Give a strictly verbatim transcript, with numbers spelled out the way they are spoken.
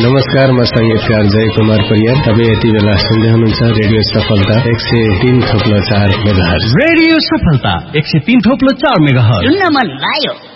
नमस्कार, म संगीतकार जय कुमार परियार। तपाईँ यति बेला सुन्दै हुनुहुन्छ रेडियो सफलता एक सय तीन थोप्लो चार मेगाहर्ज। रेडियो सफलता एक सय तीन थोप्लो चार मेगाहर्ज। सुन्न मन लाग्यो।